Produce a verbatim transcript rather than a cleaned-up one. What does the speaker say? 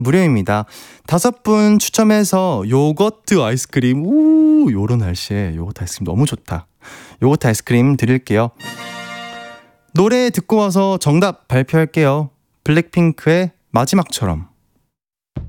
무료입니다. 다섯 분 추첨해서 요거트 아이스크림, 우, 요런 날씨에 요거트 아이스크림 너무 좋다. 요거트 아이스크림 드릴게요. 노래 듣고 와서 정답 발표할게요. 블랙핑크의 마지막처럼.